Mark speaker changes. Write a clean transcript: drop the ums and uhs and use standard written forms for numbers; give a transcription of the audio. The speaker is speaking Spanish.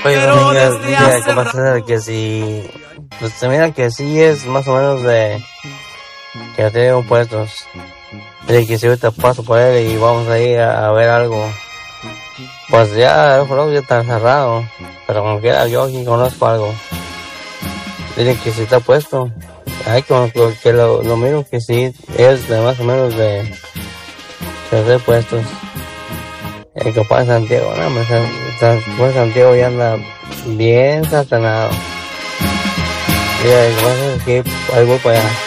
Speaker 1: Oye, mira, ¿qué pasa? Que si, pues se mira que sí es más o menos de que ya tiene puestos. De que si ahorita paso por él y vamos a ir a ver algo. Pues ya, el ya está cerrado. Pero como quiera, yo aquí conozco algo. Dicen que sí está puesto. Ay, como que lo miro que sí es de más o menos de tercer puestos. El compa de Santiago, no, Santiago ya anda bien satanado. Mira, el que ahí voy para allá.